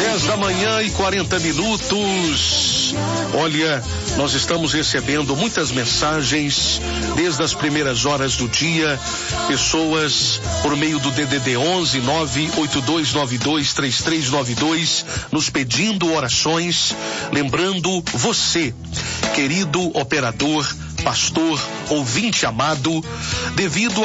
10h40. Olha, nós estamos recebendo muitas mensagens desde as primeiras horas do dia, pessoas por meio do DDD 11 982923392 nos pedindo orações, lembrando você, querido operador, pastor, ouvinte amado, devido